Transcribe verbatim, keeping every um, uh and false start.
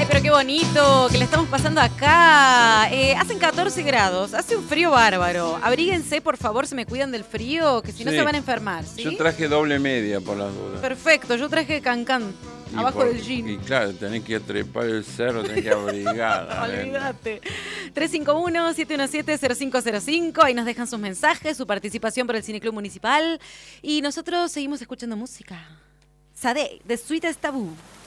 Pero qué bonito que le estamos pasando acá. Eh, hacen catorce grados, hace un frío bárbaro. Abríguense, por favor, se me cuidan del frío, que si no Sí. se van a enfermar, ¿sí? Yo traje doble media por las dudas. Perfecto, yo traje cancán, Y abajo por- del jean. Y claro, tenés que trepar el cerro, tenés que abrigar. adentro. Olvídate. tres cinco uno, siete uno siete, cero cinco cero cinco. Ahí nos dejan sus mensajes, su participación por el Cineclub Municipal. Y nosotros seguimos escuchando música. Sade, de Sweetest Taboo.